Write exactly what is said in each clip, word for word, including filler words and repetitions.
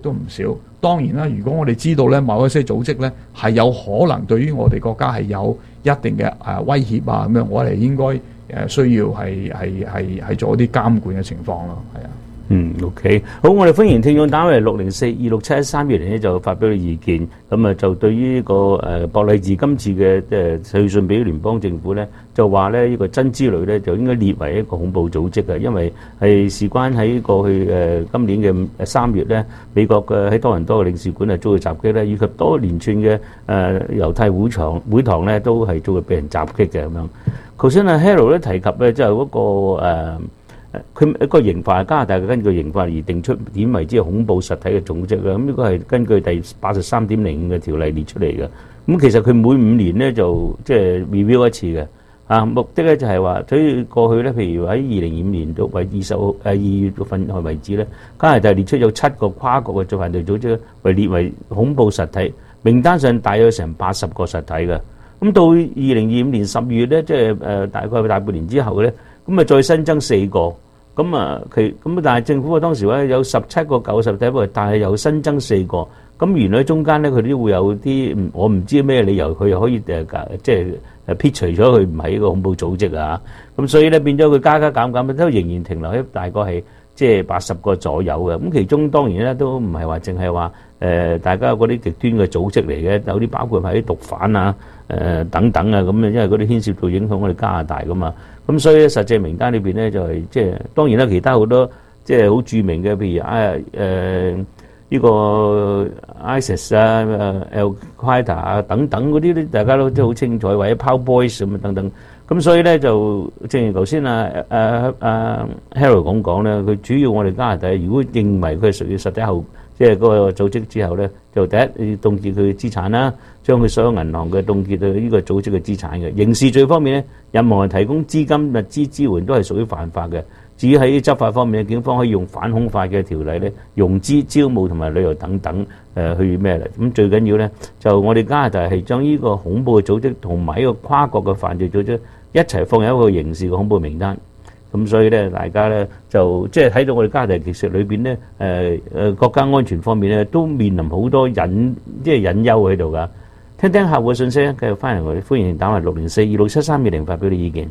都唔少。當然啦，如果我哋知道咧某一些組織咧係有可能對於我哋國家係有一定嘅誒威脅啊咁樣，我哋應該誒需要係係係係做一啲監管嘅情況咯，係啊。 嗯 OK 好，我哋歡迎聽眾打嚟六零四二六七一三二零咧就發表啲意見，咁啊就對於呢個誒博勵治今次嘅誒去信俾聯邦政府咧，就話咧呢個真之旅咧就應該列為一個恐怖組織嘅，因為係事關喺過去誒今年嘅誒三月咧，美國嘅喺多倫多嘅領事館係遭到襲擊咧，以及多連串嘅誒猶太會場會堂咧都係遭到俾人襲擊嘅咁樣。頭先阿 Harold 咧提及咧就係嗰個誒。佢一個刑法，加拿大嘅根據刑法而定出點為之恐怖實體嘅組織啦。咁呢個係根據第八十三點零五嘅條例列出嚟嘅。咁其實佢每五年咧就即係 review 一次嘅。啊，目的咧就係話，所以過去咧，譬如喺二零二五年到為二十誒二月份為止咧，加拿大列出有七個跨國嘅罪犯罪組織為列為恐怖實體，名單上大約成八十個實體嘅。咁到二零二五年十月咧，即係誒大概大半年之後咧，咁啊再新增四個。咁啊，佢咁但係政府啊當時咧有十七個九十體，但係又新增四個。咁原來中間咧佢都會有啲，我唔知咩理由，佢又可以誒即係誒撇除咗佢唔係一個恐怖組織啊。咁所以咧變咗佢加加減減都仍然停留喺大概係即係八十個左右嘅。咁其中當然咧都唔係話淨係話誒大家嗰啲極端嘅組織嚟嘅，有啲包括係啲毒販啊、誒、呃、等等啊咁啊，因為嗰啲牽涉到影響我哋加拿大噶嘛。咁所以咧，實際名單裏邊咧就係即係當然啦，其他好多即係好著名嘅，譬如啊誒呢個 ISIS 啊、Al Qaeda 啊等等嗰啲咧，大家都即係好清楚，或者 Proud Boys 咁啊等等。咁所以咧就正如頭先啊啊啊 Harold 咁講咧，佢主要我哋加拿大如果認為佢係屬於實體後即係嗰個組織之後咧，就第一要凍結佢嘅資產啦，將佢所有銀行嘅凍結到呢個組織嘅資產嘅。刑事罪方面咧，任何人提供資金物資支援都係屬於犯法嘅。至於喺執法方面，警方可以用反恐法嘅條例咧，融資、招募同埋旅遊等等誒、呃、去咩嚟？咁最緊要咧，就我哋加拿大係將呢個恐怖嘅組織同埋呢個跨國嘅犯罪組織一齊放喺一個刑事嘅恐怖名單。咁所以咧，大家咧就即係睇到我哋加拿大其實裏邊咧，誒、呃、誒國家安全方面咧都面臨好多隱即係隱憂喺度噶。聽聽客戶嘅信息，繼續翻嚟我哋歡迎打嚟六零四二六七三二零發表啲意見。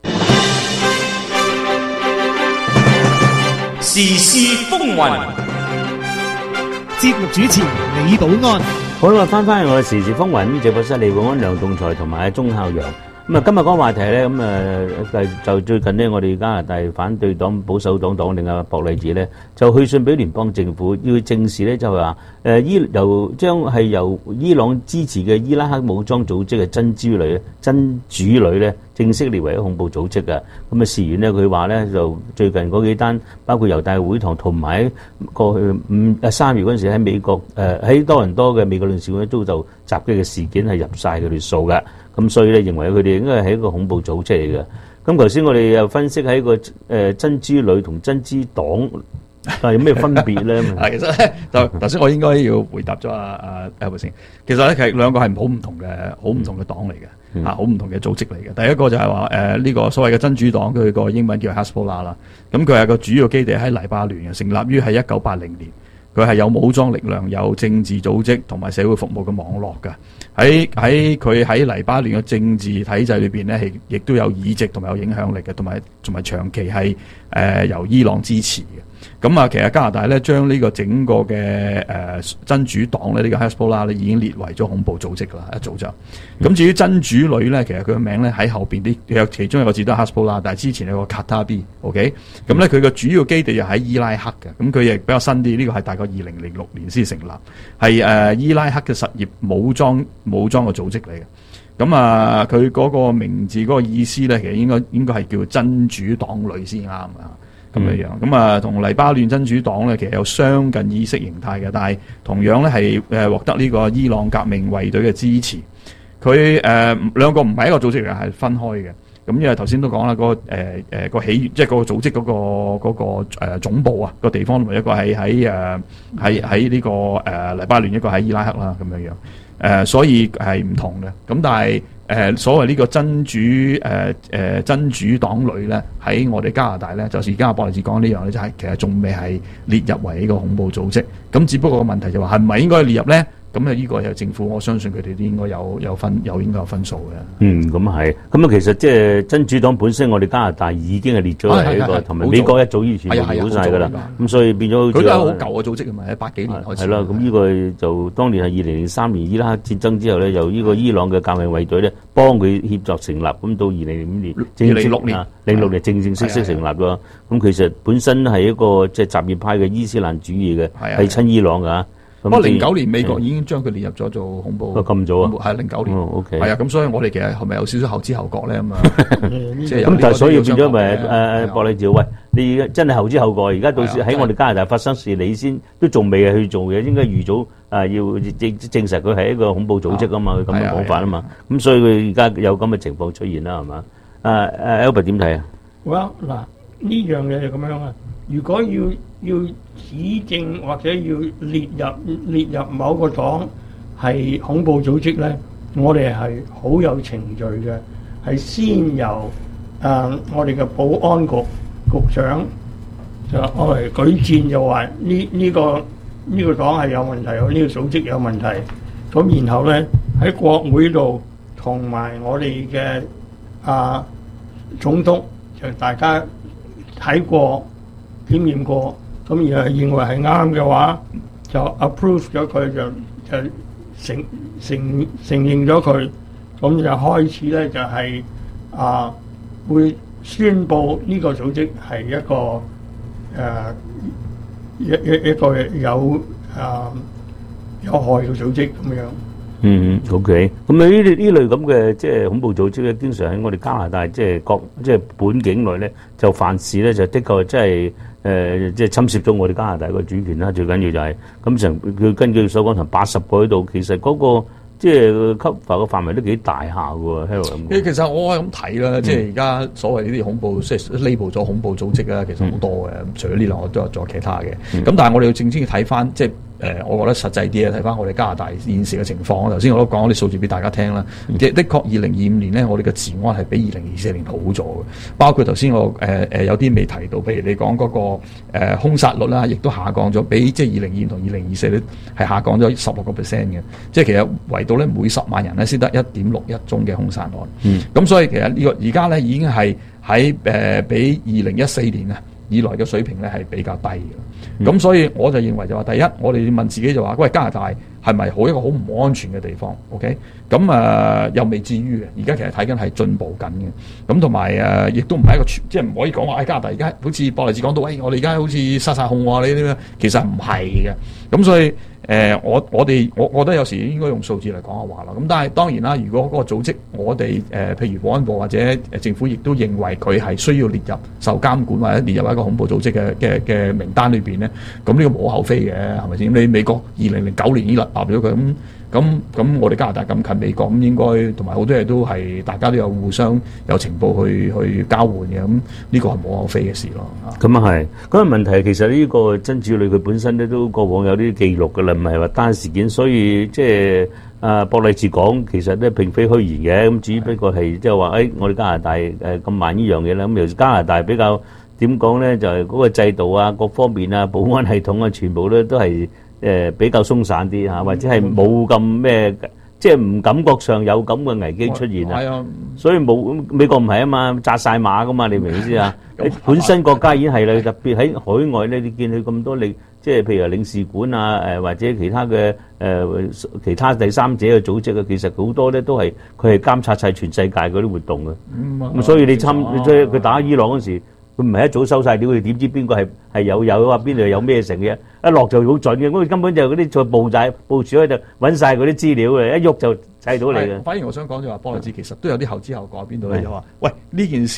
時事風雲， 節目主持李寶安。 好啦，翻翻嚟我哋時事風雲，直播室李寶安、梁棟才同埋鐘孝陽。咁啊，今日講話題咧，咁誒就最近呢，我哋加拿大反對黨保守黨黨領啊博勵治咧，就去信俾聯邦政府，要正視咧就係話誒伊由將係由伊朗支持嘅伊拉克武裝組織嘅真主旅咧，真主旅咧正式列為恐怖組織嘅。咁啊，事緣咧，佢話咧就最近嗰幾單，包括猶大會堂同埋過去五誒三月嗰陣時喺美國誒喺多倫多嘅美國領事館遭受襲擊嘅事件係入晒佢哋數嘅。咁所以咧，認為佢哋應該係一個恐怖組織嚟嘅。咁頭先我哋又分析喺個誒、呃、真之旅同真之黨係有咩分別咧？ 啊，其實咧就頭先我應該要回答咗阿阿 Albert 先。其實咧，其實兩個係好唔同嘅，好唔同嘅黨嚟嘅，嗯、啊，好唔同嘅組織嚟嘅。第一個就係話誒呢個所謂嘅真主黨，佢個英文叫 Hezbollah 啦。咁佢係個主要基地喺黎巴嫩嘅，成立於係一九八零年。佢係有武裝力量、有政治組織同埋社會服務嘅網絡嘅。喺喺佢喺黎巴嫩嘅政治體制裏邊咧，係亦都有議席同埋有影響力嘅，同埋同埋長期係誒、呃、由伊朗支持嘅。咁啊，其實加拿大咧將呢個整個嘅誒、呃、真主黨咧，呢、這個 Hezbollah 咧已經列為咗恐怖組織啦，一早就。咁至於真主旅咧，其實佢個名咧喺後邊啲有其中一個字都係 Hezbollah，但係之前有個 Kataib，OK， 咁咧佢個主要基地就喺伊拉克嘅，咁佢亦比較新啲，呢、這個係大概二零零六年先成立，係誒、呃、伊拉克嘅實業武裝武裝嘅組織嚟嘅。咁啊，佢嗰個名字嗰個意思咧，其實應該應該係叫真主黨旅先啱啊。咁樣樣，咁啊，同黎巴嫩真主黨咧，其實有相近意識形態嘅，但係同樣咧係誒獲得呢個伊朗革命衛隊嘅支持。佢誒、呃、兩個唔係一個組織嚟嘅，係分開嘅。 咁因為頭先都講啦，嗰、那個誒誒個起源，即係嗰個組織嗰、那個嗰、那個誒、呃、總部啊，個地方，一個係喺誒喺喺呢個誒黎巴嫩，一個喺伊拉克啦，咁樣樣誒、呃，所以係唔同嘅。咁但係誒、呃、所謂呢個真主誒誒、呃、真主黨侶咧，喺我哋加拿大咧，就是而家阿博利治講呢樣咧，就係其實仲未係列入為呢個恐怖組織。咁只不過個問題就話係唔係應該列入咧？咁啊，呢個係政府，我相信佢哋都應該有有分，有應該有分數嘅。 嗯，咁啊係。咁啊，其實即係真主黨本身，我哋加拿大已經係列咗係一個，同埋美國一早以前就列好晒㗎啦。咁所以變咗好似佢都係好舊嘅組織㗎嘛，喺八幾年開始。 係啦，咁呢個就當年係二零零三年伊拉克戰爭之後咧，由呢個伊朗嘅革命衛隊咧幫佢協助成立，咁到二零零五年， 二零零六年， 零六年正正式式成立咗。咁其實本身係一個即係什葉派嘅伊斯蘭主義嘅，係親伊朗㗎。 不過零九年美國已經將佢列入咗做恐怖， 咁早啊， 係零九年， 哦 OK， 係啊，咁所以我哋其實係咪有少少後知後覺咧咁啊？即係咁但係所以變咗咪誒博利治，喂，你真係後知後覺，而家到時喺我哋加拿大發生事，你先都仲未去做嘢，應該預早啊要證證實佢係一個恐怖組織啊嘛，佢咁嘅講法啊嘛，咁所以佢而家有咁嘅情況出現啦，係嘛？誒誒 Albert 點睇啊？ 哇嗱，呢樣嘢就咁樣啊！如果要要指證或者要列入列入某個黨係恐怖組織咧，我哋係好有程序嘅，係先由誒、呃、我哋嘅保安局局長就我嚟舉薦，就話呢呢個呢、呢個黨係有問題，呢、呢個組織有問題。咁然後咧喺國會度同埋我哋嘅啊總督就大家睇過檢驗過。咁而係認為係啱嘅話，就 approve 咗佢，就就承承承認咗佢，咁就開始咧就係、是、啊會宣佈呢個組織係一個誒、啊、一一一個有啊有害嘅組織咁樣。 嗯 ，OK，咁啊呢呢類咁嘅即係恐怖組織咧，經常喺我哋加拿大即係國即係本境內咧，就犯事咧就的確即係誒即係侵蝕咗我哋加拿大個主權啦。最緊要就係咁成佢根據所講成八十個喺度，其實嗰、那個即係 cover 嘅範圍都幾大下嘅喎。喺度咁。 其實我係咁睇啦，即係而家所謂呢啲恐怖即係 label 咗恐怖組織啊，其實好多嘅。嗯、除咗呢兩個，都有仲有其他嘅。咁、嗯、但係我哋要正正要睇翻即係。誒、呃，我覺得實際啲啊，睇翻我哋加拿大現時嘅情況。頭先我都講啲數字俾大家聽啦。的、嗯、的確，二零二五年咧，我哋嘅治安係比二零二四年好咗嘅。包括頭先我誒誒、呃、有啲未提到，譬如你講嗰、那個誒、呃、兇殺率啦，亦都下降咗，比即係二零二五同二零二四咧係下降咗十六個 percent 嘅。即係其實圍到咧每十萬人咧先得一點六一宗嘅兇殺案。咁、嗯、所以其實呢、這個而家咧已經係喺誒比二零一四年啊以來嘅水平咧係比較低嘅。咁、嗯、所以我就認為就話，第一我哋問自己就話，喂，加拿大係咪好一個好唔安全嘅地方 ？OK，咁誒、呃、又未至於嘅，而家其實睇緊係進步緊嘅。咁同埋誒，亦都唔係一個即係唔可以講話，誒、哎、加拿大而家好似博利治講到，喂、哎，我哋而家好似殺殺控啊，你啲咩？其實唔係嘅。咁所以誒、呃，我我哋我我覺得有時應該用數字嚟講下話啦。咁但係當然啦，如果嗰個組織我哋誒、呃，譬如保安部或者誒政府亦都認為佢係需要列入受監管或者列入一個恐怖組織嘅嘅嘅名單裏邊咧，咁呢個無可厚非嘅，係咪先？你美國二零零九年已經立立咗佢，咁咁咁我哋加拿大咁近美國，咁應該同埋好多嘢都係大家都有互相有情報去去交換嘅，咁呢個係無可厚非嘅事咯。 咁啊係，咁啊問題其實呢個真主女佢本身咧都過往有啲記錄噶啦，唔係話單事件，所以即係啊博利治講其實咧並非虛言嘅，咁只不過係即係話誒我哋加拿大誒咁慢呢樣嘢啦，咁尤其加拿大比較點講咧就係、是、嗰個制度啊各方面啊保安系統啊全部咧都係。誒、呃、比較鬆散啲嚇，或者係冇咁咩，即係唔感覺上有咁嘅危機出現啊。係啊，所以冇美國唔係啊嘛，紮晒馬噶嘛，你明唔明意思啊？本身國家已經係啦，特別喺海外咧，你見佢咁多你，即係譬如領事館啊，誒、呃、或者其他嘅誒、呃、其他第三者嘅組織啊，其實好多咧都係佢係監察晒全世界嗰啲活動嘅。咁、嗯、所以你參，即係佢打伊朗嗰時。佢唔係一早收晒料，佢點知邊個係係有有啊？邊度有咩成嘅？一落就好準嘅，咁根本就嗰啲在部仔部署喺度揾晒嗰啲資料嘅，一喐就砌到你嘅。 反而我想講就話，博利治其實都有啲後知後覺喺邊度咧，就話喂呢件事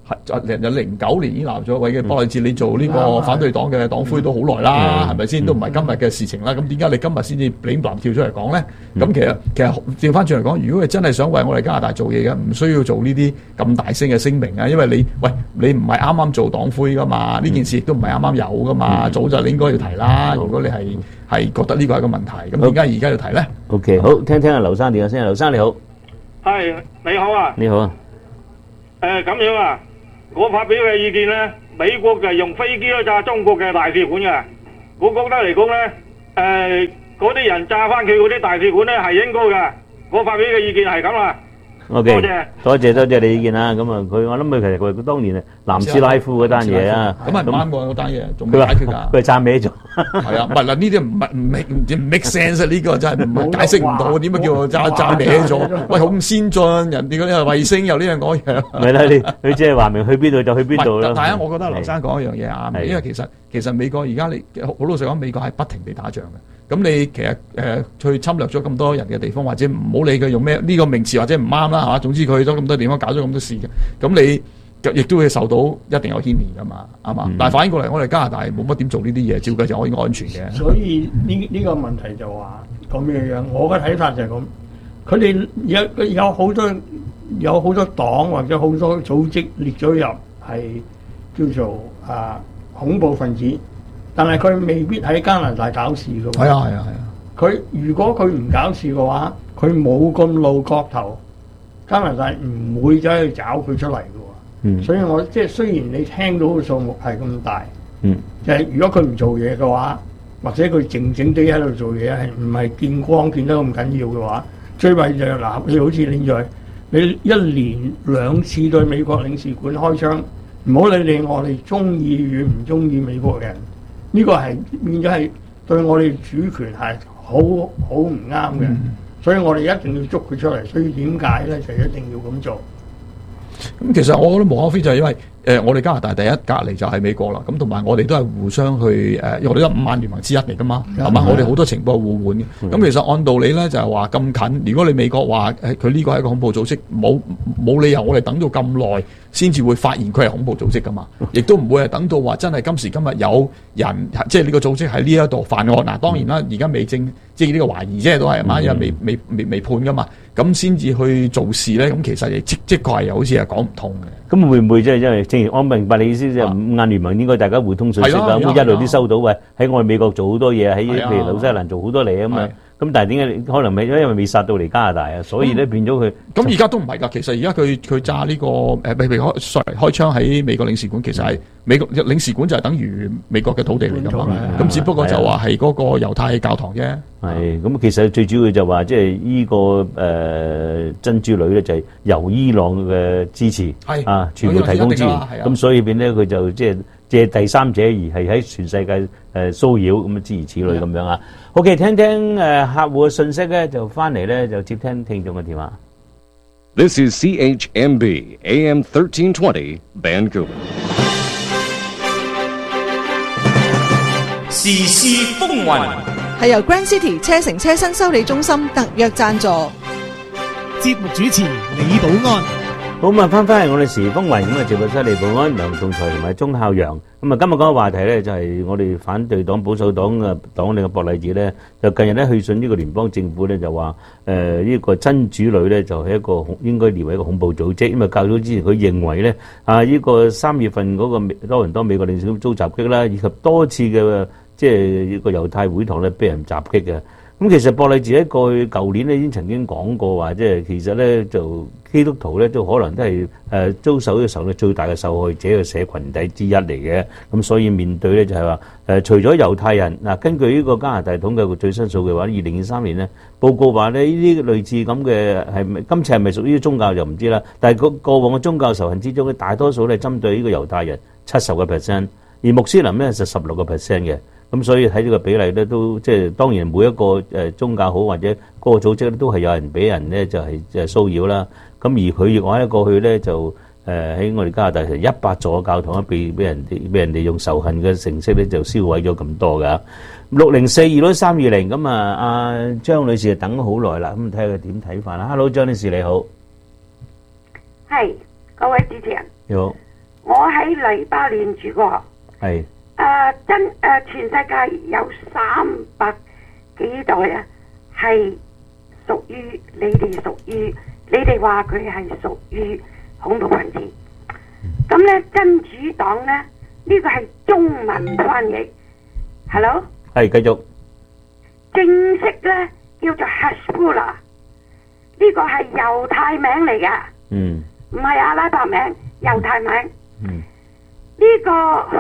係零零九年已經立咗位嘅博勵治，你做呢個反對黨嘅黨魁都好耐啦，係咪先？都唔係今日嘅事情啦。咁點解你今日先至領藍跳出嚟講咧？咁其實其實調翻轉嚟講，如果佢真係想為我哋加拿大做嘢嘅，唔需要做呢啲咁大聲嘅聲明啊。因為你喂你唔係啱啱做黨魁噶嘛，呢件事亦都唔係啱啱有噶嘛，早就你應該要提啦。如果你係係覺得呢個係個問題，咁點解而家要提咧 ？OK， 好，聽聽阿劉生電話先。劉生你好， 係你好啊， 你好啊。 誒咁樣啊，我發表嘅意見咧，美國就係用飛機去炸中國嘅大使館嘅，我覺得嚟講咧，誒嗰啲人炸翻佢嗰啲大使館咧係應該嘅。我發表嘅意見係咁啦。 O.K. 多謝多謝多謝你意見啦。咁啊，佢我諗佢其實佢佢當年啊南斯拉夫嗰單嘢啊， 咁係唔啱喎嗰單嘢，仲未解決㗎。 佢係炸歪咗。係啊，唔係嗱，呢啲唔係唔 make 唔 make sense 啊！呢個真係唔解釋唔到，點解叫炸炸歪咗？喂，好咁先進，人哋嗰啲係衛星又呢樣嗰樣。 係啦，你你即係話明去邊度就去邊度啦。 但係我覺得劉生講一樣嘢啱，因為其實其實美國而家你好老實講，美國係不停地打仗嘅。咁你其實誒、呃、去侵略咗咁多人嘅地方，或者唔好理佢用咩呢、這個名詞或者唔啱啦嚇。總之佢去咗咁多地方，搞咗咁多事嘅，咁你亦都會受到一定有牽連噶嘛，係嘛？嗯、但係反映過嚟，我哋加拿大冇乜點做呢啲嘢，照計就可以安全嘅。 所以呢呢、這個問題就話咁樣樣，我嘅睇法就係咁。佢哋有有好多有好多黨或者好多組織列咗入係叫做啊恐怖分子。但係佢未必喺加拿大搞事嘅喎。 係啊係啊係啊！ 佢如果佢唔搞事嘅話，佢冇咁露角頭，加拿大唔會走去找佢出嚟嘅喎。嗯。所以我即係雖然你聽到嘅數目係咁大，嗯，就係如果佢唔做嘢嘅話，或者佢靜靜地喺度做嘢，係唔係見光見得咁緊要嘅話，最弊就係嗱，你好似現在你一年兩次對美國領事館開槍，唔好理你我哋中意與唔中意美國人。呢個係變咗係對我哋主權係好好唔啱嘅，嗯、所以我哋一定要捉佢出嚟。所以點解咧就一定要咁做？ 咁其實我覺得無可非就係因為誒、呃，我哋加拿大第一隔離就係美國啦。咁同埋我哋都係互相去誒、呃，因為我哋都五眼聯盟之一嚟噶嘛，係嘛、嗯？我哋好多情報互換嘅。咁、嗯、其實按道理咧就係話咁近，如果你美國話誒佢呢個係一個恐怖組織，冇冇理由我哋等到咁耐先至會發現佢係恐怖組織噶嘛？亦都唔會係等到話真係今時今日有人即係呢個組織喺呢一度犯案。嗱，當然啦，而家未正即係呢個懷疑啫，都係嘛，因為未未未未判噶嘛，咁先至去做事咧。咁其實亦即即確係好似係講唔通嘅。 咁會唔會即係因為正如我明白你意思，即係五眼聯盟應該大家互通信息啦，咁一路都收到喂喺我哋美國做好多嘢，喺譬如紐西蘭做好多嘢啊嘛。咁但係點解可能未因為未殺到嚟加拿大啊？所以咧變咗佢。咁而家都唔係㗎，其實而家佢佢炸呢個誒譬如開 sorry 開槍喺美國領事館，其實係美國領事館就係等於美國嘅土地嚟㗎嘛。咁只不過就話係嗰個猶太教堂啫。係咁，其實最主要就話即係呢個誒珍珠女咧，就係由伊朗嘅支持啊，全部提供支援。咁所以變咧佢就即係借第三者而係喺全世界誒騷擾咁啊，諸如此類咁樣啊。OK， 聽聽誒客戶嘅信息咧，就翻嚟咧就接聽聽眾嘅電話。 This is C H M B A M thirteen twenty Vancouver。 時事風雲係由 Grand City 車城車身修理中心特約贊助。 節目主持李寶安。 好咁啊，翻返嚟我哋時風雲咁啊，節目室李寶安、梁棟才同埋鐘孝陽。咁啊，今日講嘅話題咧就係我哋反對黨保守黨嘅黨領嘅博勵治咧，就近日咧去信呢個聯邦政府咧，就話誒呢個真主女咧就係一個應該列為一個恐怖組織。因為較早之前佢認為咧啊呢個三月份嗰個多倫多美國領事館遭襲擊啦，以及多次嘅即係呢個猶太會堂咧俾人襲擊嘅。咁其實博勵治喺過去舊年咧已經曾經講過話，即係其實咧就基督徒咧都可能都係誒遭受嘅時候咧最大嘅受害者嘅社群體之一嚟嘅。咁所以面對咧就係話誒，除咗猶太人嗱，根據呢個加拿大統計嘅最新數據話，二零二三年咧報告話咧呢啲類似咁嘅係咪今次係咪屬於宗教就唔知啦。但係個過往嘅宗教仇恨之中咧，大多數咧針對呢個猶太人七十個 percent，而穆斯林咧就十六個 percent 嘅。咁所以喺呢個比例咧，都即係當然每一個誒宗教好或者嗰個組織咧，都係有人俾人咧就係誒騷擾啦。咁而佢亦話咧過去咧就誒喺我哋加拿大成一百座教堂咧，被俾人哋俾人哋用仇恨嘅程式咧就燒毀咗咁多噶。六零四二六三二零咁啊，阿張女士就等咗好耐啦，咁睇下佢點睇法啦。Hello， 張女士你好， 係各位主持人， 你好。 我喺黎巴嫩住過。 係。 誒真誒，全世界有三百幾代啊，係屬於你哋屬於你哋話佢係屬於恐怖分子。咁咧真主黨咧呢個係中文翻譯 ，Hello。 係繼續。 正式咧叫做 Hezbollah， 呢個係猶太名嚟噶， 嗯， 唔係阿拉伯名，猶太名。 嗯， 呢個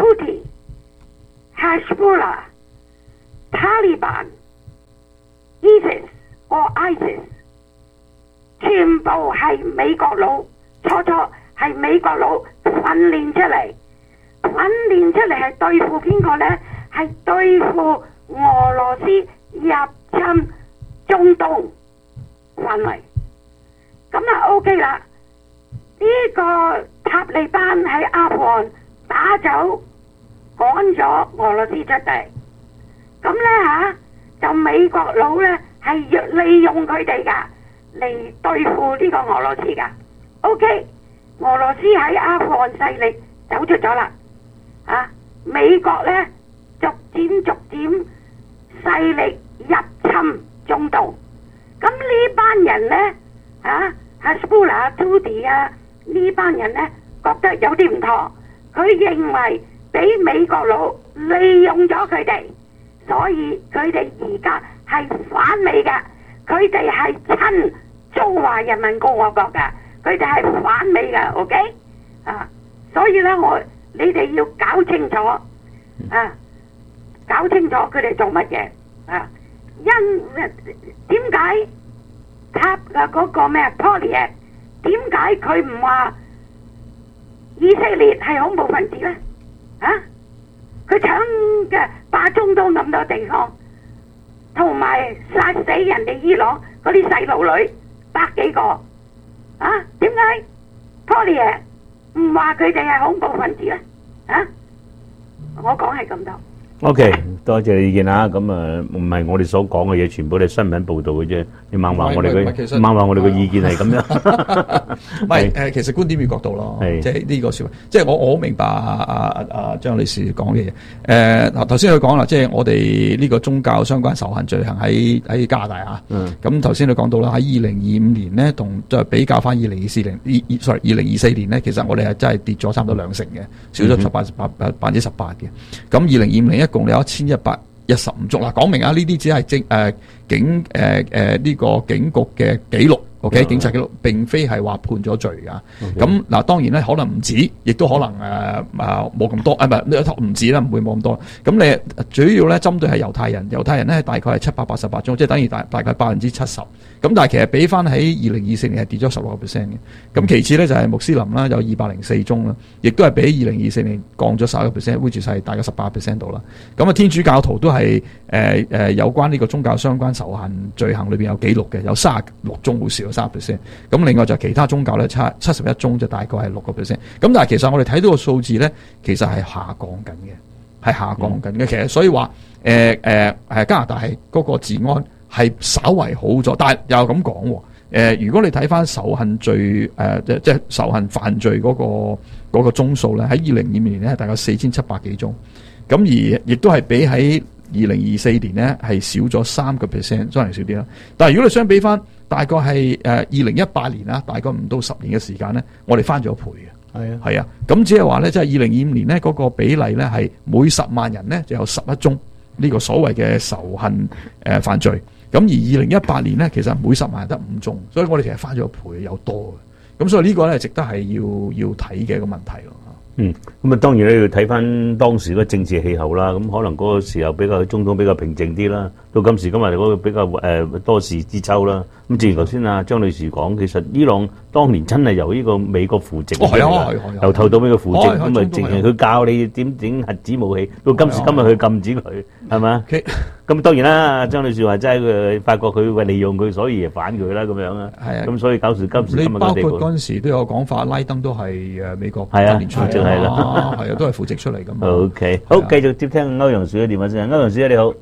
Houthi、Hezbollah、Taliban、ISIS 或 ISIS， 全部係美國佬，初初係美國佬訓練出嚟，訓練出嚟係對付邊個咧？係對付俄羅斯入侵中東範圍。咁啊 OK 啦，呢、這個塔利班喺阿富汗打走趕咗俄羅斯出地，咁咧吓就美國佬咧係要利用佢哋噶嚟對付呢個俄羅斯噶。OK， 俄羅斯喺阿富汗勢力走出咗啦，啊美國咧逐漸逐漸勢力入侵中東，咁呢班人咧啊 Hezbollah、Houthi 啊呢班人咧覺得有啲唔妥，佢認為俾美國佬利用咗佢哋，所以佢哋而家係反美噶，佢哋係親中華人民共和國噶，佢哋係反美噶 ，OK 啊？所以咧，我你哋要搞清楚啊，搞清楚佢哋做乜嘢啊？因點解塔嘅嗰個咩 Polyet 點解佢唔話以色列係恐怖分子咧？啊！佢搶嘅霸中東咁多地方，同埋殺死人哋伊朗嗰啲細路女百幾個，啊？點解 Polyet 唔話佢哋係恐怖分子咧？啊！我講係咁多。 O.K. 多謝你意見啊！咁啊，唔係我哋所講嘅嘢，全部都係新聞報導嘅啫。你猛話我哋嘅，猛話我哋嘅意見係咁樣。 唔係誒，其實觀點與角度咯，即係呢個説話。即係我我好明白阿阿阿張女士講嘅嘢。誒嗱，頭先佢講啦，即係我哋呢個宗教相關仇恨罪行喺喺加拿大啊。嗯。咁頭先你講到啦，喺二零二五年咧，同再比較翻二零二四年，二 sorry 二零二四年咧，其實我哋係真係跌咗差唔多兩成嘅，少咗十八八百分之十八嘅。咁二零二五年一共有一千一百一十五宗啦，講明啊，呢啲只係警誒警誒誒呢個警局嘅記錄 ，OK， 警察記錄並非係話判咗罪噶。咁嗱，當然咧可能唔止，亦都可能誒啊冇咁多，啊唔係唔止啦，唔會冇咁多。咁你主要咧針對係猶太人，猶太人咧大概係七百八十八宗，即係等於大大概百分之七十。咁但係其實比翻喺二零二四年係跌咗十六個 percent 嘅。咁其次咧就係穆斯林啦，有二百零四宗啦，亦都係比二零二四年降咗十一個 percent，which 係大概十八個 percent 度啦。咁啊天主教徒都係誒誒有關呢個宗教相關仇恨罪行裏邊有記錄嘅，有三十六宗，好少三十 percent。咁另外就其他宗教咧，七七十一宗就大概係六個 percent。咁但係其實我哋睇到個數字咧，其實係下降緊嘅，係下降緊嘅。其實所以話誒誒誒加拿大係嗰個治安係稍為好咗，但係又咁講喎。誒，如果你睇翻仇恨罪誒、呃，即即係仇恨犯罪嗰、嗰個嗰個宗數咧，喺二零二五年咧係大概四千七百幾宗，咁而亦都係比喺二零二四年咧係少咗三個 percent， 雖然少啲啦。但係如果你相比翻，大概係誒二零一八年啦，大概唔到十年嘅時間咧，我哋翻咗倍嘅。係啊，係啊，咁只係話咧，即係二零二五年咧嗰個比例咧係每十萬人咧就有十一宗呢個所謂嘅仇恨誒、呃、犯罪。咁而二零一八年咧，其實每十萬人得五宗，所以我哋其實翻咗倍有多嘅。咁所以呢個咧值得係要要睇嘅一個問題咯。 嗯，咁啊當然咧要睇翻當時嘅政治氣候啦。咁可能嗰個時候比較中東比較平靜啲啦。到今時今日嗰個比較誒、呃、多事之秋啦。咁正如頭先啊張女士講，其實伊朗當年真係由呢個美國扶植， 哦係啊係啊， 由頭到尾嘅扶植，咁啊淨係佢教你點整核子武器，到今時今日佢禁止佢，係嘛？咁當然啦，張女士話真係佢發覺佢為利用佢，所以反佢啦咁樣啊。係啊，咁所以搞時今時今日嘅地步。你包括嗰陣時都有講法，拉登都係誒美國訓練出嚟，係啦，係啊，都係扶植出嚟㗎嘛。OK， 好，繼續接聽歐陽小姐電話先。歐陽小姐你好。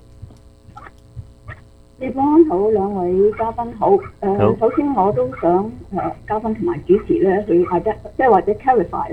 你方好，兩位嘉賓好。誒、呃，首先我都想誒、呃、嘉賓同埋主持咧，去或者即係或者 clarify 啦。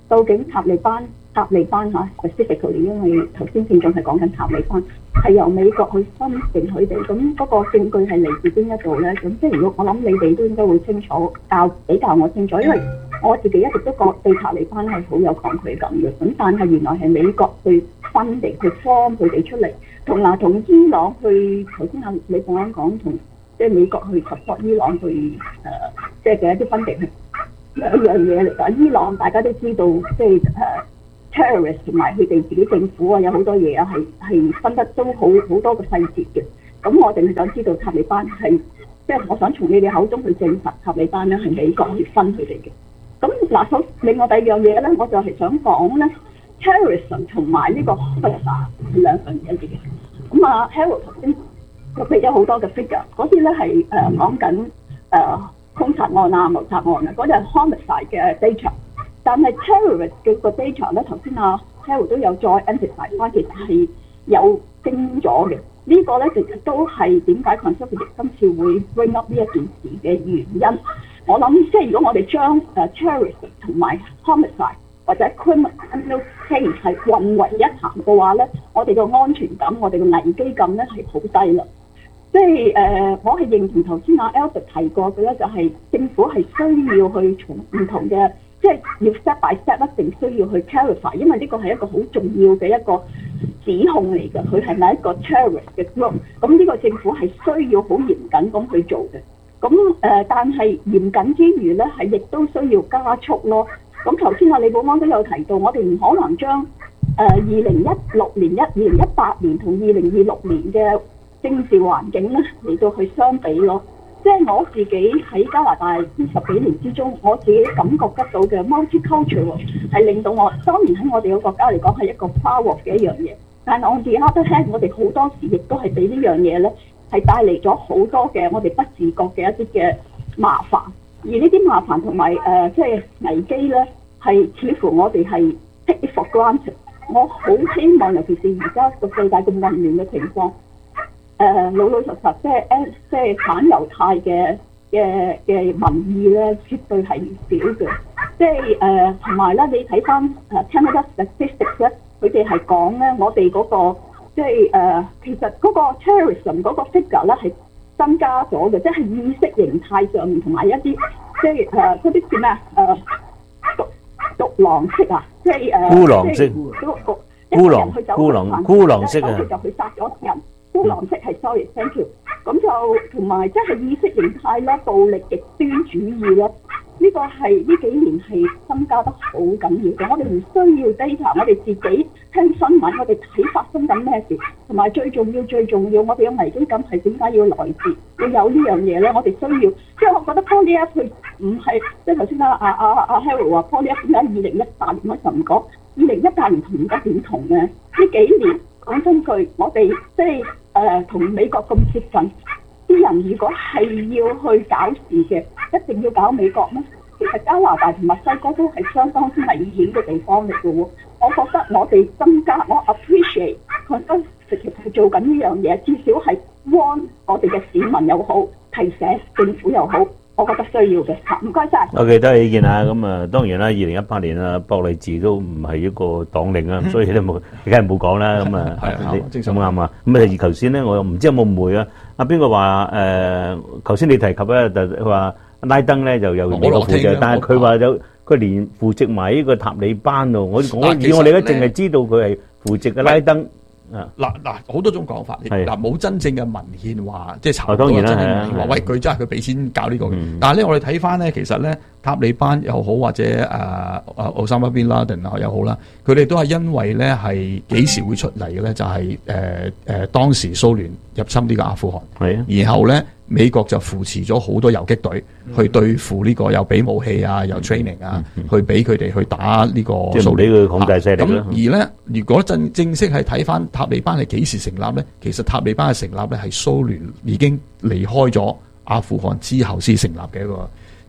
究竟塔利班塔利班嚇 specifically， 因為頭先聽眾係講緊塔利班係由美國去分定佢哋，咁嗰個證據係嚟自邊一度咧？咁即係如果我諗你哋都應該會清楚，教比較我清楚，因為我自己一直都覺對塔利班係好有抗拒感嘅。咁但係原來係美國去分定去 form 佢哋出嚟，同嗱同伊朗去頭先阿李鳳安講同即係美國去 support 伊朗去誒、呃，即係嘅一啲分定係兩樣嘢嚟㗎。伊朗大家都知道，即係誒。呃terrorist 同埋佢哋自己政府啊，有好多嘢啊，係係分得都好好多個細節嘅。咁我淨係想知道塔利班係，即係我想從你哋口中去證實塔利班咧係美國去分佢哋嘅。咁嗱，首另外第二樣嘢咧，我就係想講咧 terrorism 同埋呢個 homicide 係兩樣嘢嚟嘅。咁啊 Harold 頭先就俾咗好多嘅 figure， 嗰啲咧係誒講緊誒兇殺案啊、謀殺案啊，嗰啲係 homicide 嘅 data。但係 terrorist 嘅個 data 咧，頭先阿 Harold 都有再 emphasize 翻，其實係有升咗嘅。這個、呢個咧其實都係點解 Conservative 今次會 bring up 呢一件事嘅原因。我諗即係如果我哋將誒 terrorist 同埋 homicide 或者 criminal case 係混為一談嘅話咧，我哋個安全感、我哋個危機感咧係好低啦。即係誒、呃，我係認同頭先阿 Albert 提過嘅咧，就係、是、政府係需要去從唔同嘅。即係要 step by step 一定需要去 clarify， 因為呢個係一個好重要嘅一個指控嚟嘅，佢係咪一個 terrorist 嘅 group？ 咁呢個政府係需要好嚴謹咁去做嘅。咁誒、呃，但係嚴謹之餘咧，係亦都需要加速咯。咁頭先阿李寶安都有提到，我哋唔可能將誒二零一六年、一二零一八年同二零二六年嘅政治環境咧嚟到去相比咯。即係我自己喺加拿大呢十幾年之中，我自己感覺得到嘅 multicultural 係令到我，當然喺我哋個國家嚟講係一個 power 嘅一樣嘢。但係我哋 other hand，我哋好多時亦都係俾呢樣嘢咧，係帶嚟咗好多嘅我哋不自覺嘅一啲嘅麻煩。而呢啲麻煩同埋誒即係危機咧，係似乎我哋係 take it for granted。我好希望，尤其是而家個世界咁混亂嘅情況。誒、呃、老老實實，即係誒，即係反猶太嘅嘅嘅民意咧，絕對係唔少嘅。即係誒，同埋咧，你睇翻誒 Canada Statistics 咧，佢哋係講咧，我哋嗰、那個即係誒、呃，其實嗰個 terrorism 嗰個 figure 咧係增加咗嘅，即係意識形態上面同埋一啲即係誒嗰啲叫咩啊誒獨獨狼式啊，即係誒孤狼式，孤狼孤狼孤狼式啊， 佢就去殺咗人。孤狼式係 sorry，thank you。咁就同埋即係意識形態啦、暴力極端主義啦，呢、這個係呢幾年係增加得好緊要嘅。我哋唔需要 data， 我哋自己聽新聞，我哋睇發生緊咩事，同埋最重要最重要，我哋嘅危機感係點解要來自要有呢樣嘢咧？我哋需要，即係我覺得 Poly F 佢唔係即係頭先啊啊啊啊 Harold 話 Poly F 點解二零一八年嗰陣唔講，二零一八年同而家點同咧？呢幾年講真句，我哋即係。誒同、呃、美國咁接近，啲人如果係要去搞事嘅，一定要搞美國咩？其實加拿大同墨西哥都係相當之危險嘅地方嚟嘅喎。我覺得我哋增加，我 appreciate 佢都直接係做緊呢樣嘢，至少係 warn 我哋嘅市民又好，提醒政府又好。我覺得需要嘅，唔該晒。 OK，多謝意見啊！咁啊，當然啦，二零一八年啊，博勵治都唔係一個黨領啊，所以都冇，梗係冇講啦。咁啊，係啱啱啊。咁啊，而頭先咧，我又唔知有冇誤會啊？阿邊個話誒？頭先你提及咧，就佢話拉登咧就有美國扶植，但係佢話有佢連扶植埋呢個塔利班喎。我我以我哋咧，淨係知道佢係扶植嘅拉登。 嗱嗱，好多種講法，嗱冇真正嘅文獻話，即係查到真正嘅文獻話，喂佢真係佢俾錢搞呢個嘅。但係咧，我哋睇翻咧，其實咧塔利班又好，或者誒誒奧沙瑪賓拉登啊又好啦，佢哋都係因為咧係幾時會出嚟嘅咧？就係誒誒當時蘇聯入侵呢個阿富汗， 係啊， 然後咧美國就扶持咗好多游擊隊去對付呢個，又俾武器啊，又 training 啊，去俾佢哋去打呢個蘇聯， 俾佢控制勢力啦。 咁而咧，如果正正式係睇翻塔利班係幾時成立咧？其實塔利班嘅成立咧係蘇聯已經離開咗阿富汗之後先成立嘅一個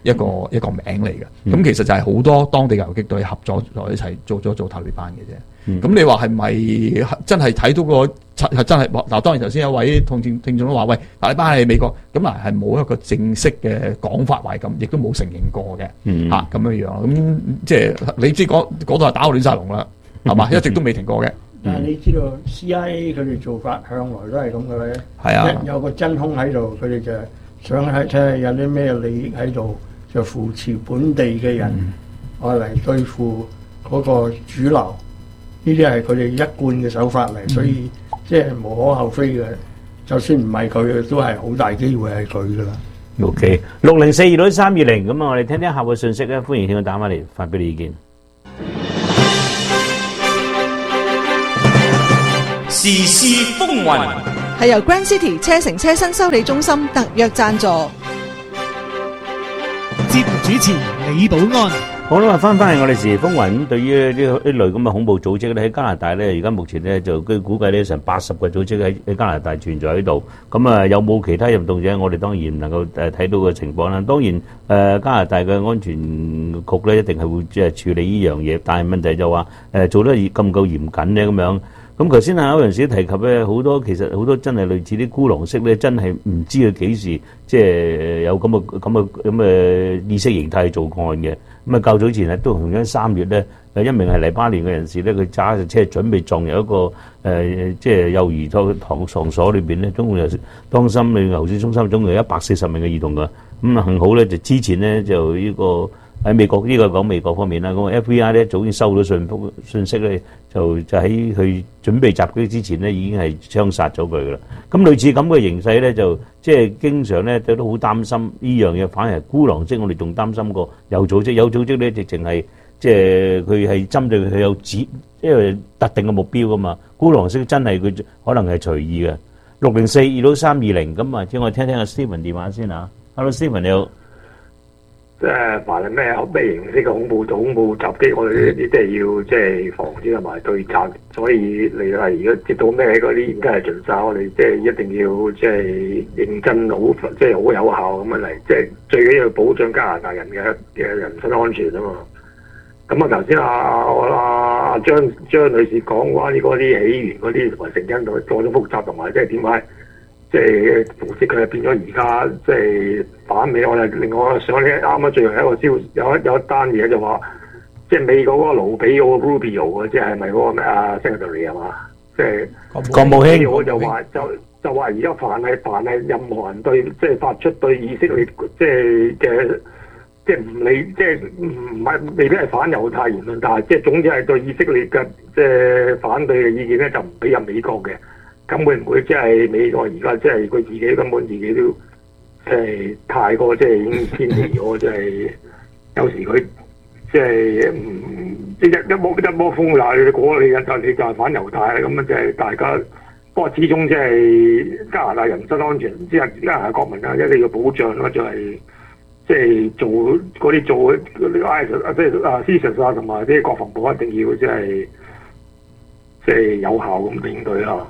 一個、嗯、一個名嚟嘅。咁、嗯、其實就係好多當地嘅游擊隊合作咗一齊做咗做塔利班嘅啫。咁、嗯、你話係咪真係睇到個係真係？嗱，當然頭先有位聽眾聽眾都話：喂，塔利班係美國，咁嗱係冇一個正式嘅講法，話咁，亦都冇承認過嘅。 嗯， 嚇咁樣樣，咁即係你知嗰嗰度係打到亂晒龍啦，係嘛？一直都未停過嘅。 但係你知道 C I A 佢哋做法向來都係咁嘅咧。 係啊， 有個真空喺度，佢哋就想喺睇下有啲咩利益喺度，就扶持本地嘅人，愛嚟、嗯、對付嗰個主流。呢啲係佢哋一貫嘅手法嚟，嗯、所以即係無可厚非嘅。就算唔係佢，都係好大機會係佢噶啦。 OK， 六零四二六三二零，咁啊，我哋聽聽客戶信息咧，歡迎聽眾打返嚟發表你意見。 時事風雲係由 Grand City 車城車新修理中心特約贊助。 節目主持李寶安。 好啦，翻翻嚟我哋時事風雲，對於呢呢類咁嘅恐怖組織咧，喺加拿大咧，而家目前咧就據估計咧成八十個組織喺喺加拿大存在喺度。咁啊，有冇其他入動者？我哋當然唔能夠誒睇到嘅情況啦。當然誒、呃，加拿大嘅安全局咧一定係會即係處理呢樣嘢，但係問題就話誒、呃、做得咁唔夠嚴謹咧咁樣。咁頭先啊，有陣時提及咧，好多其實好多真係類似啲孤狼式咧，真係唔知佢幾時即係有咁嘅咁嘅咁嘅意識形態做案嘅。咁啊，較早前咧都同樣三月咧，誒一名係黎巴嫩嘅人士咧，佢揸住車準備撞入一個誒、呃、即係幼兒托堂場所裏邊咧，總共有當心理牛市中心總共有一百四十名嘅兒童㗎。咁啊，幸好咧就之前咧就呢、這個。喺美國呢、這個講美國方面啦，咁 F B I 咧早已收到信封信息咧，就就喺佢準備襲擊之前咧，已經係槍殺咗佢噶啦。咁類似咁嘅形勢咧，就即係經常咧都好擔心呢樣嘢，反而係孤狼式，我哋仲擔心過有組織，有組織咧直情係即係佢係針對佢有指，因為特定嘅目標噶嘛。孤狼式真係佢可能係隨意嘅。六零四二六三二零，咁啊，請我聽聽阿 Steven 電話先嚇。Hello Steven 你好。 即係凡係咩咩形式嘅恐怖恐怖襲擊，我哋呢啲即係要即係防止同埋對策。所以你係如果接到咩嗰啲，應該係盡晒。我哋即係一定要即係認真好，即係好有效咁樣嚟。即係最緊要保障加拿大人嘅嘅人身安全啊嘛。咁啊頭先阿阿張張女士講關於嗰啲起源嗰啲同埋成因，同埋各種複雜，同埋即係點解？即係扶持佢係變咗而家即係反美，我哋另外想咧啱啱最後一個消有一有一單嘢就話，即係美國嗰個盧比奧 Rubio 啊，即係咪嗰個咩啊 Secretary 係嘛？即係國務卿， 我就話就就話而家凡係凡係任何人對即係發出對以色列即係嘅即係唔理即係唔係未必係反猶太言論，但係即係總之係對以色列嘅即係反對嘅意見咧，就唔俾入美國嘅。咁會唔會即係美國而家即係佢自己根本自己都即係太過即係已經偏離咗，即係有時佢即係唔即係一波一波風啦，你果你就你就係反猶太咁樣，即係大家。不過始終即係加拿大人身安全，即係加拿大國民啊，一定要保障咯，就係即係做嗰啲做嗰啲 I S 啊，即係啊 C S I S 啊，同埋啲國防部一定要即係即係有效咁應對啦。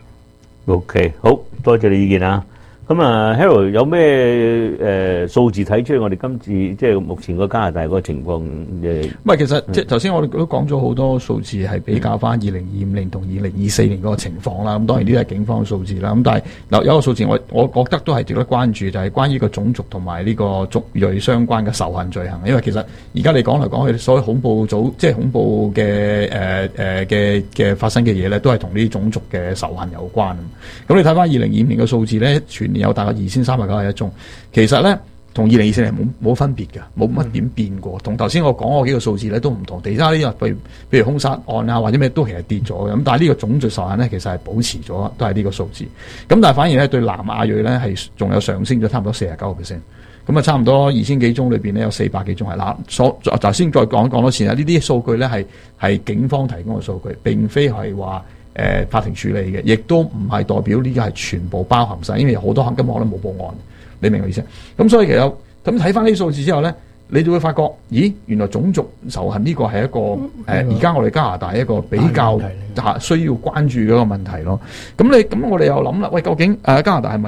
OK，好多謝你意見啊！咁啊 ，Harold 有咩誒數字睇出嚟？我哋今次即係目前個加拿大嗰個情況誒？ 唔係，其實即係頭先我哋都講咗好多數字，係比較翻二零二五年同二零二四年嗰個情況啦。咁當然呢啲係警方數字啦。咁但係嗱有一個數字我我覺得都係值得關注，就係關於個種族同埋呢個族裔相關嘅仇恨罪行。因為其實而家你講嚟講去，所有恐怖組即係恐怖嘅誒誒嘅嘅發生嘅嘢咧，都係同呢啲種族嘅仇恨有關。咁你睇翻二零二五年嘅數字咧，全有大概二千三百九十一宗，其實咧同二零二四年冇冇分別嘅，冇乜點變過。同頭先我講嗰幾個數字咧都唔同。其他呢啲譬如譬如兇殺案啊或者咩都其實跌咗嘅。咁但係呢個種族仇恨咧其實係保持咗，都係呢個數字。咁但係反而咧對南亞裔咧係仲有上升咗差唔多四十九個 percent。咁啊差唔多二千幾宗裏邊咧有四百幾宗係嗱。所頭先再講講多次啊，呢啲數據咧係係警方提供嘅數據，並非係話。誒、呃、法庭處理嘅，亦都唔係代表呢個係全部包含晒，因為好多根本可能冇報案，你明我意思？咁所以其實咁睇翻呢啲數字之後咧，你就會發覺，咦，原來種族仇恨呢個係一個誒，而家、呃、我哋加拿大一個比較需要關注嘅一個問題咯。咁你咁我哋又諗啦，喂，究竟誒、呃、加拿大係咪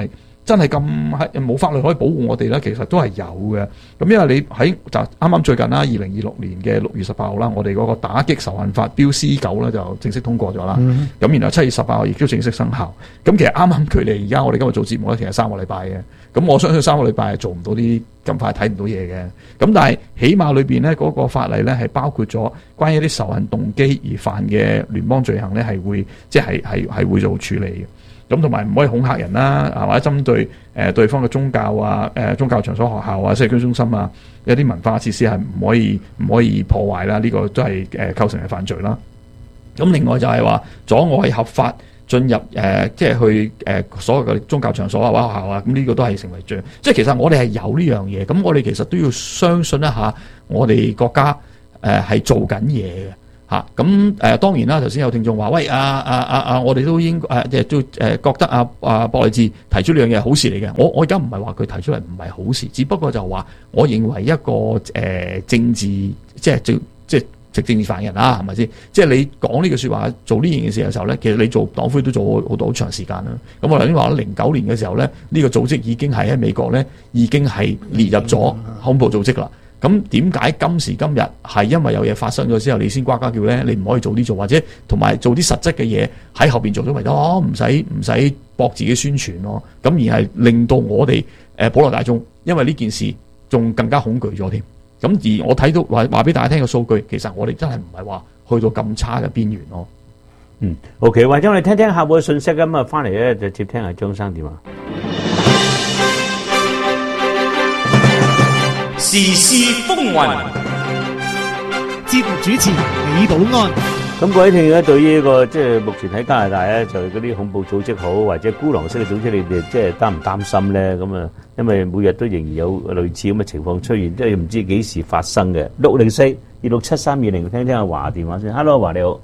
真係咁係冇法律可以保護我哋咧？其實都係有嘅。咁因為你喺就啱啱最近啦，二零二六年嘅六月十八號啦，我哋嗰個打擊仇恨法標 C 九咧就正式通過咗啦。咁、嗯、然後七月十八號亦都正式生效。咁其實啱啱距離而家我哋今日做節目咧，其實三個禮拜嘅。咁我相信三個禮拜係做唔到啲咁快睇唔到嘢嘅。咁但係起碼裏邊咧嗰個法例咧係包括咗關於一啲仇恨動機而犯嘅聯邦罪行咧係會即係係係會做處理嘅。咁同埋唔可以恐嚇人啦，啊或者針對誒、呃、對方嘅宗教啊、誒、呃、宗教場所、學校啊、社區中心啊，有啲文化設施係唔可以唔可以破壞啦。呢、這個都係誒、呃、構成係犯罪啦。咁另外就係話阻礙合法進入誒、呃，即係去誒、呃、所有嘅宗教場所啊、或者學校啊，咁呢個都係成為罪。即係其實我哋係有呢樣嘢，咁我哋其實都要相信一下我哋國家誒係、呃、做緊嘢嘅。嚇咁誒當然啦，頭先有聽眾話：喂啊啊啊啊！我哋都應誒即係都誒覺得啊啊博勵治提出呢樣嘢係好事嚟嘅。我我而家唔係話佢提出嚟唔係好事，只不過就話我認為一個誒、呃、政治即係即即即政治犯人啦，係咪先？即係你講呢句説話做呢件事嘅時候咧，其實你做黨魁都做好多好長時間啦。咁我頭先話零九年嘅時候咧，呢、呢個組織已經係喺美國咧已經係列入咗恐怖組織啦。咁點解今時今日係因為有嘢發生咗之後，你先呱呱叫咧？你唔可以做啲做，或者同埋做啲實質嘅嘢喺後邊做咗咪得咯？唔使唔使搏自己宣傳咯。咁而係令到我哋誒普羅大眾，因為呢件事仲更加恐懼咗添。咁而我睇到話話俾大家聽嘅數據，其實我哋真係唔係話去到咁差嘅邊緣咯。 嗯 ，OK， 或者我哋聽聽客戶嘅信息咁啊，翻嚟咧就接聽下張生電話。 時事風雲， 節目主持李寶安。 咁各位聽眾咧，對於呢個即係目前喺加拿大咧，就嗰啲恐怖組織好，或者孤狼式嘅組織，你哋即係擔唔擔心咧？咁啊，因為每日都仍然有類似咁嘅情況出現，即係唔知幾時發生嘅。六零四二六七三二零，聽聽阿華電話先。Hello， 華你好，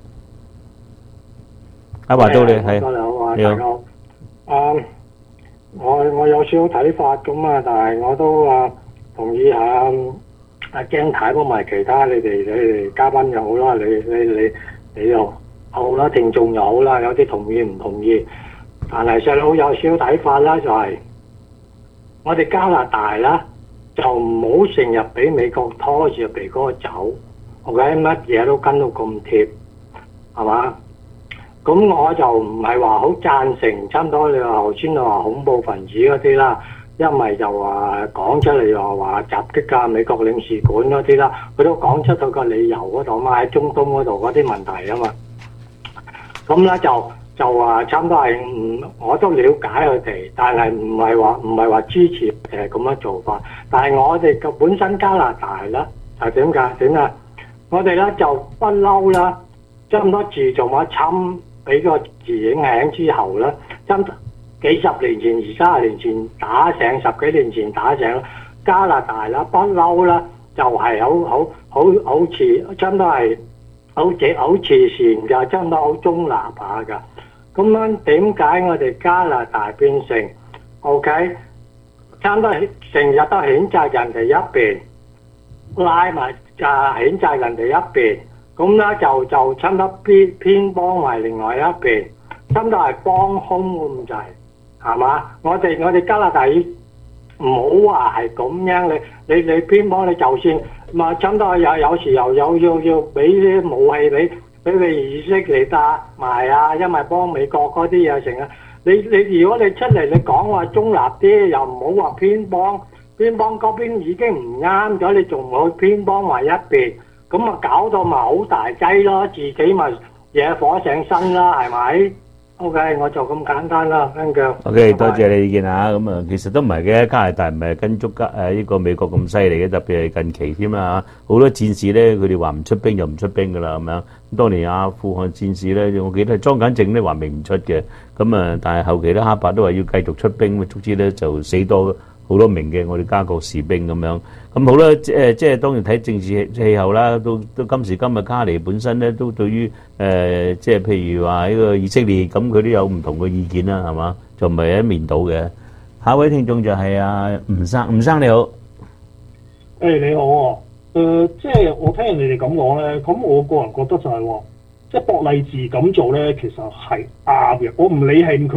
阿華到你係， 你好，啊，我我有少少睇法咁啊，但係我都啊。同意下阿姜太同埋其他你哋你哋嘉賓又好啦，你你你你又好啦，聽眾又好啦，有啲同意唔同意，但係細佬有少少睇法啦，就係、是、我哋加拿大啦，就唔好成日俾美國拖住鼻哥走 ，OK， 乜嘢都跟到咁貼，係嘛？咁我就唔係話好贊成，差唔多你話頭先你話恐怖分子嗰啲啦。因為就話講出嚟又話襲擊啊美國領事館嗰啲啦，佢都講出到個理由嗰度嘛，喺中東嗰度嗰啲問題啊嘛。咁咧就就話差唔多係唔，我都了解佢哋，但係唔係話唔係話支持誒咁樣做法。但係我哋嘅本身加拿大咧係點㗎？點啊？我哋咧就不嬲啦，差唔多自從我侵俾個字影響之後咧，差唔多幾十年前、二三十年前打醒，十幾年前打醒，加拿大啦，不嬲啦，就係好好好好似，真都係好似好慈善㗎，真都好中立下㗎。咁樣點解我哋加拿大變成 OK？差唔多成日都譴責人哋一邊，拉埋就譴責人哋一邊，咁咧就就差唔多偏偏幫埋另外一邊，差唔多係幫兇咁滯。係嘛？我哋我哋加拿大唔好話係咁樣，你你你偏幫你，就算嘛，差唔多有有時又有要要俾啲武器俾俾佢以色列打埋啊，因為幫美國嗰啲嘢成啊。你你如果你出嚟你講話中立啲，又唔好話偏幫，偏幫嗰邊已經唔啱咗，你仲唔去偏幫埋一邊，咁啊搞到咪好大劑咯，自己咪惹火上身啦，係咪？O.K. 我就咁簡單啦，跟住。 O.K. 多謝你意見嚇，咁啊其實都唔係嘅，加拿大唔係跟足加誒呢個美國咁犀利嘅，特別係近期添啦嚇，好多戰士咧佢哋話唔出兵就唔出兵噶啦咁樣。咁當年阿富汗戰士咧，我記得係莊簡正咧話明唔出嘅，咁啊但係後期咧哈柏都話要繼續出兵，咁總之咧就死多好多名嘅我哋加國士兵咁樣。咁好啦，誒即係當然睇政治氣候啦，都都今時今日卡尼本身咧都對於誒即係譬如話呢個以色列咁，佢都有唔同嘅意見啦，係嘛？就唔係一面倒嘅。下一位聽眾就係阿吳生，吳生你好。 誒、hey, 你好啊，誒、呃、即係我聽人哋哋咁講咧，咁我個人覺得就係、是、話，即係博勵治咁做咧，其實係啱嘅。我唔理係佢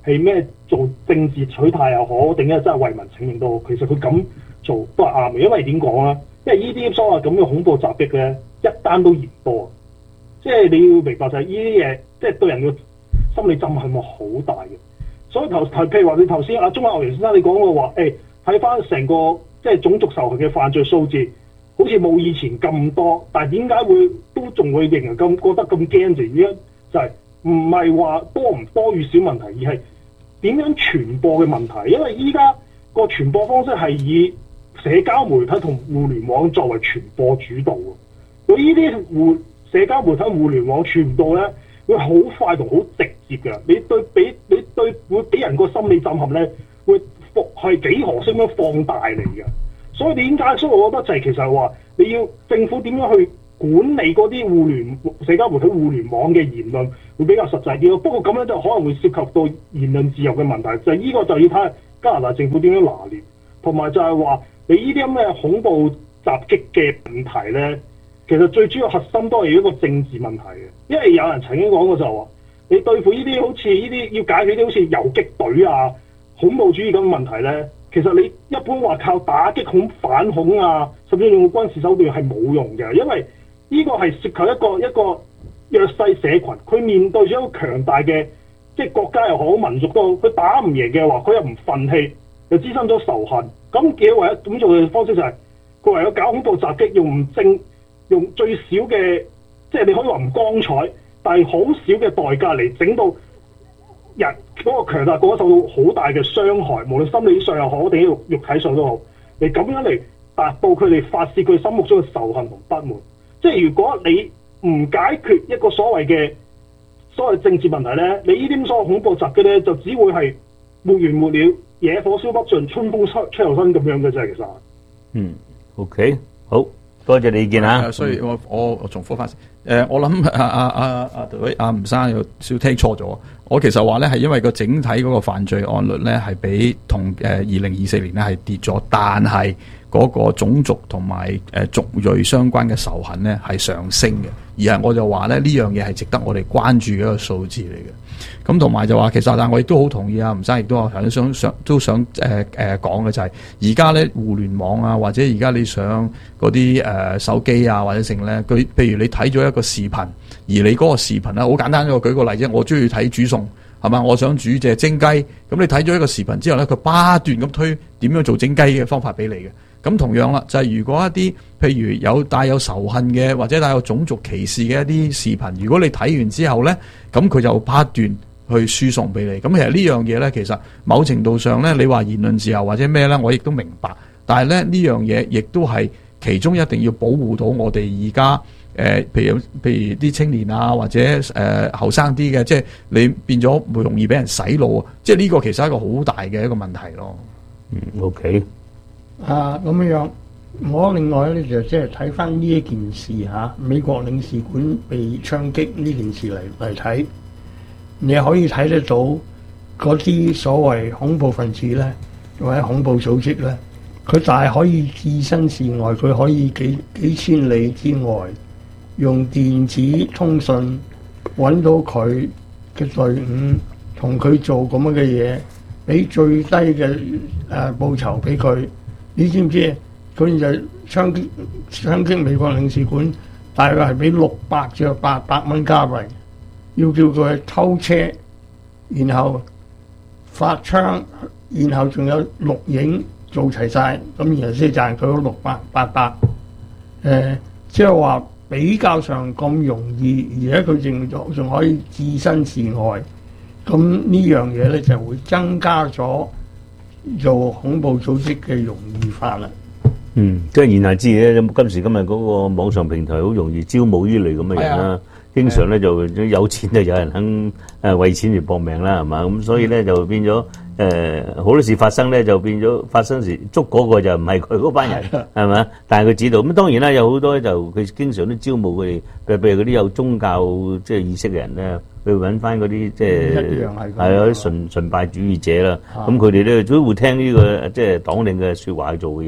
係咩做政治取態又好，定係真係為民請命都好，其實佢咁做都係啱嘅。因為點講咧？因為呢啲所謂咁嘅恐怖襲擊咧，一單都嫌多。即係你要明白就係呢啲嘢，即係對人嘅心理震撼係好大嘅。所以頭頭譬如話你頭先阿鍾亞牛先生你講過話，誒睇翻成個即係種族仇恨嘅犯罪數字，好似冇以前咁多，但係點解會都仲會仍然咁覺得咁驚住？而家就係唔係話多唔多與少問題，而係點樣傳播嘅問題。因為依家個傳播方式係以社交媒體同互聯網作為傳播主導喎。佢呢啲互社交媒體、互聯網傳播咧，會好快同好直接嘅。你對俾你對會俾人個心理震撼咧，會復係幾何式咁樣放大嚟嘅。所以點解？所以我覺得就係其實係話你要政府點樣去管理嗰啲互聯社交媒體、互聯網嘅言論，會比較實際啲咯。不過咁樣就可能會涉及到言論自由嘅問題，就係、是、呢個就要睇下加拿大政府點樣拿捏，同埋就係話你呢啲咁嘅恐怖襲擊嘅問題咧。其實最主要核心都係一個政治問題嘅，因為有人曾經講過就話，你對付呢啲好似呢啲要解決啲好似游擊隊啊、恐怖主義咁嘅問題咧，其實你一般話靠打擊恐反恐啊，甚至用軍事手段係冇用嘅，因為呢個係涉及一個一個弱勢社群，佢面對咗一個強大嘅即係國家又好、民族都好，佢打唔贏嘅話，佢又唔憤氣，又滋生咗仇恨，咁嘅唯一咁做嘅方式就係、是、佢唯有搞恐怖襲擊，用唔正。用最少嘅，即係你可以話唔光彩，但係好少嘅代價嚟整到人嗰個強大國家受到好大嘅傷害，無論心理上又好定肉肉體上都好，你咁樣嚟達到佢哋發泄佢心目中嘅仇恨同不滿。即係如果你唔解決一個所謂嘅所謂政治問題咧，你呢啲所謂恐怖襲擊咧，就只會係沒完沒了，野火燒不盡，春風吹吹又生咁樣嘅啫。其實， 嗯 ，OK， 好。多謝你意見啊！ 所以我我我重複翻先。誒，我諗阿阿阿阿阿吳生有少聽錯咗。我其實話咧係因為個整體嗰個犯罪案率咧係比同誒二零二四年咧係跌咗，但係嗰個種族同埋誒族裔相關嘅仇恨咧係上升嘅。而係我就話咧呢樣嘢係值得我哋關注嘅一個數字嚟嘅。咁同埋就話其實，但我亦都好同意啊，吳生亦都有想想都想誒誒講嘅就係而家咧互聯網啊，或者而家你上嗰啲誒手機啊或者成咧，佢譬如你睇咗一個視頻，而你嗰個視頻咧好簡單，我舉個例啫，我中意睇煮餸係嘛，我想煮隻蒸雞，咁你睇咗一個視頻之後咧，佢不斷咁推點樣做蒸雞嘅方法俾你嘅。咁同樣啦，就係、是、如果一啲譬如有帶有仇恨嘅或者帶有種族歧視嘅一啲視頻，如果你睇完之後咧，咁佢就不斷去輸送俾你。咁其實呢樣嘢咧，其實某程度上咧，你話言論自由或者咩咧，我亦都明白。但係咧呢樣嘢亦都係其中一定要保護到我哋而家誒，譬如譬如啲青年啊，或者誒後生啲嘅，即係你變咗會容易俾人洗腦啊！即係呢個其實係一個好大嘅一個問題咯。 嗯 ，OK。 啊，咁樣，我另外咧就即係睇翻呢一件事嚇、啊，美國領事館被槍擊呢件事嚟嚟睇，你可以睇得到嗰啲所謂恐怖分子咧，或者恐怖組織咧，佢大可以置身事外，佢可以幾幾千里之外用電子通訊揾到佢嘅隊伍，同佢做咁樣嘅嘢，俾最低嘅誒、呃、報酬俾佢。你知唔知？佢就槍擊槍擊美國領事館，大概係俾六百至八百蚊加幣，要叫佢去偷車，然後發槍，然後仲有錄影做齊晒，咁然後先賺佢嗰六百八百。誒，即係話比較上咁容易，而且佢仲仲可以置身事外，咁呢樣嘢咧就會增加咗做恐怖組織嘅容易化啦。 嗯，即係言下之意咧，今時今日嗰個網上平台好容易招募呢類咁嘅人啦。經常咧就有錢就有人肯誒為錢而搏命啦，係嘛？咁所以咧就變咗誒好多事發生咧，就變咗發生時捉嗰個就唔係佢嗰班人，係咪？但係佢知道咁，當然啦，有好多就佢經常都招募佢哋，譬如嗰啲有宗教即係意識嘅人咧。去揾翻嗰啲即係係有啲崇崇拜主義者啦，咁佢哋咧都會聽呢個即係黨領嘅説話去做嘅嘢嘅，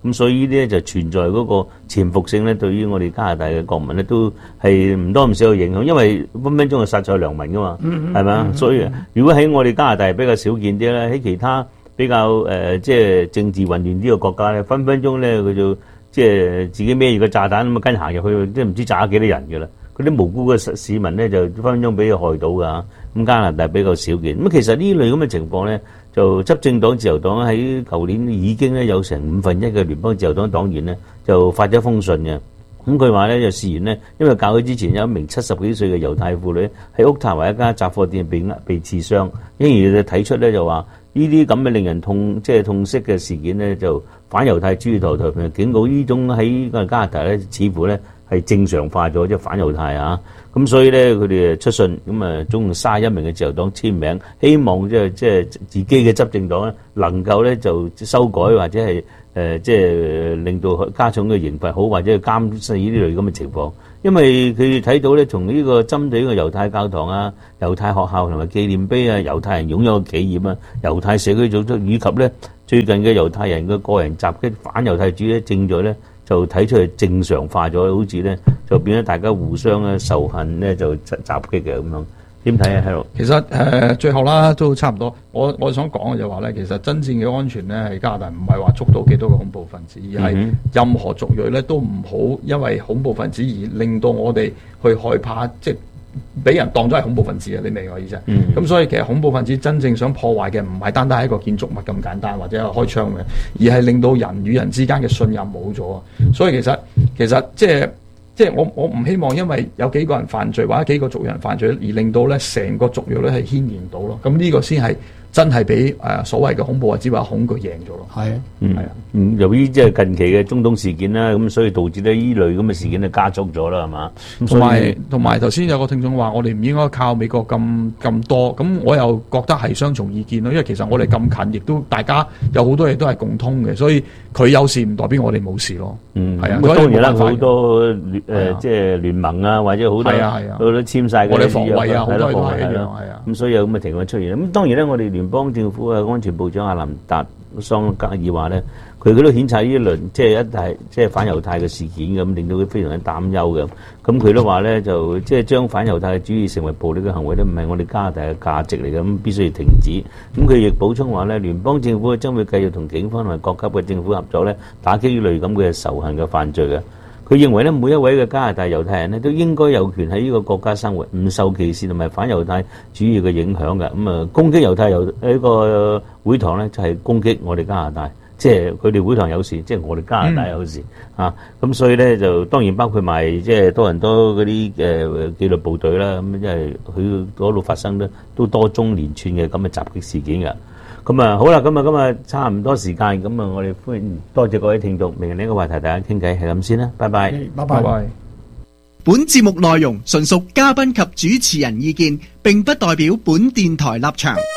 咁所以呢啲咧就存在嗰個潛伏性咧，對於我哋加拿大嘅國民咧都係唔多唔少嘅影響，因為分分鐘係殺錯良民噶嘛，係咪啊？所以如果喺我哋加拿大比較少見啲咧，喺其他比較誒、呃、即係政治混亂啲嘅國家咧，分分鐘咧佢就即係自己孭住個炸彈咁啊跟行入去，即係唔知炸咗幾多人㗎啦。嗰啲無辜嘅市民咧就分分鐘俾佢害到㗎。咁加拿大比較少見。咁其實呢類咁嘅情況咧，就執政黨自由黨喺舊年已經咧有成五分一嘅聯邦自由黨黨員咧就發咗封信嘅。咁佢話咧就事緣呢，因為較早之前有一名七十幾歲嘅猶太婦女喺渥太華一家雜貨店被呃被刺傷，因而就睇出咧就話呢啲咁嘅令人痛即係痛惜嘅事件咧，就反猶太主義抬頭並警告呢種喺加拿大咧似乎咧係正常化咗，即係反猶太啊！咁所以咧佢哋出信咁啊，總共三十一名嘅自由黨簽名，希望即係即係自己嘅執政黨咧能夠咧就修改或者係。誒、呃、即係令到加重嘅刑罰好，或者監視呢類咁嘅情況，因為佢哋睇到咧，從呢個針對呢個猶太教堂啊、猶太學校同埋紀念碑啊、猶太人擁有嘅企業啊、猶太社區組織以及咧最近嘅猶太人嘅個人襲擊反猶太主義正在咧就睇出嚟正常化咗，好似咧就變咗大家互相咧仇恨咧就襲擊嘅咁樣。點睇啊？喺度， 其實誒、呃、最後啦，都差唔多。我我想講嘅就話咧，其實真正嘅安全咧，喺加拿大唔係話捉到幾多個恐怖分子，而係任何族裔咧都唔好因為恐怖分子而令到我哋去害怕，即係俾人當咗係恐怖分子啊！你明我意思？咁、嗯、所以其實恐怖分子真正想破壞嘅唔係單單係一個建築物咁簡單，或者係開槍嘅，而係令到人與人之間嘅信任冇咗啊！所以其實其實即係。即係我我唔希望因為有幾個人犯罪或者幾個族人犯罪而令到咧成個族裔咧係牽連到咯，咁呢個先係真係俾誒所謂嘅恐怖或者話恐懼贏咗咯。係啊， 嗯，係啊，嗯，由於即係近期嘅中東事件啦，咁所以導致咧呢類咁嘅事件咧加速咗啦，係嘛？ 同埋同埋頭先有個聽眾話，我哋唔應該靠美國咁咁多，咁我又覺得係雙重意見咯，因為其實我哋咁近，亦都大家有好多嘢都係共通嘅，所以佢有事唔代表我哋冇事咯。 嗯， 係啊， 咁當然啦，好多聯誒即係聯盟啊，或者好多好多簽晒我哋防衛啊，好多都係一樣，係啊。 咁所以有咁嘅情況出現。咁當然咧，我哋聯邦政府嘅安全部長阿林達桑格爾話咧，佢佢都譴責呢一輪即係一係即係反猶太嘅事件咁，令到佢非常之擔憂嘅。咁佢都話咧，就即係將反猶太主義成為暴力嘅行為咧，唔係我哋加拿大嘅價值嚟嘅，咁必須要停止。咁佢亦補充話咧，聯邦政府將會繼續同警方同埋各級嘅政府合作咧，打擊呢類咁嘅仇恨嘅犯罪嘅。佢認為咧，每一位嘅加拿大猶太人咧，都應該有權喺呢個國家生活，唔受歧視同埋反猶太主義嘅影響嘅。咁啊，攻擊猶太猶呢個會堂咧，就係攻擊我哋加拿大，即係佢哋會堂有事，即係我哋加拿大有事、嗯、啊。咁所以咧，就當然包括埋即係多倫多嗰啲誒紀律部隊啦。咁因為佢嗰度發生咧都多宗連串嘅咁嘅襲擊事件㗎。咁啊，好啦，咁啊，今日差唔多時間，咁啊，我哋歡迎多謝各位聽眾，明日呢個話題大家傾偈係咁先啦，拜拜， 拜拜。 本節目內容純屬嘉賓及主持人意見，並不代表本電台立場。